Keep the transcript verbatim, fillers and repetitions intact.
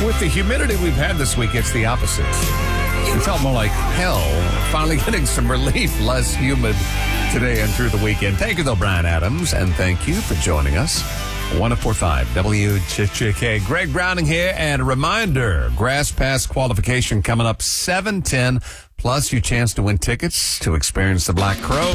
With the humidity we've had this week, it's the opposite. It felt more like hell. Finally getting some relief, less humid today and through the weekend. Thank you, though, Brian Adams, and thank you for joining us. one oh four point five W J J K. Greg Browning here, and a reminder, Grass Pass qualification coming up seven ten, plus your chance to win tickets to experience the Black Crow.